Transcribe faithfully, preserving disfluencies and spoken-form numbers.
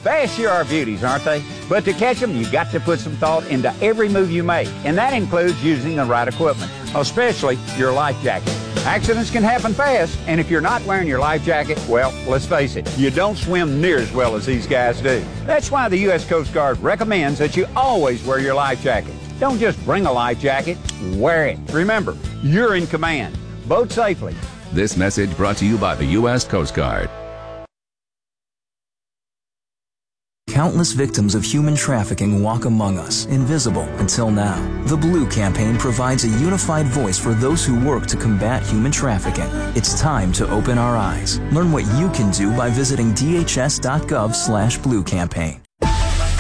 Fast sure are beauties, aren't they? But to catch them, you got to put some thought into every move you make, and that includes using the right equipment, especially your life jacket. Accidents can happen fast, and if you're not wearing your life jacket, well, let's face it, you don't swim near as well as these guys do. That's why the U S Coast Guard recommends that you always wear your life jacket. Don't just bring a life jacket, wear it. Remember, you're in command. Boat safely. This message brought to you by the U S Coast Guard. Countless victims of human trafficking walk among us, invisible until now. The Blue Campaign provides a unified voice for those who work to combat human trafficking. It's time to open our eyes. Learn what you can do by visiting D H S dot gov slash blue campaign.